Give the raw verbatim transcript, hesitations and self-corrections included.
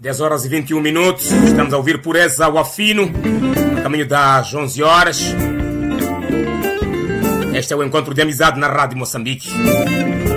dez horas e vinte e um minutos. Estamos a ouvir Pureza ao Afino, a caminho das onze horas. Este é o encontro de amizade na Rádio Moçambique.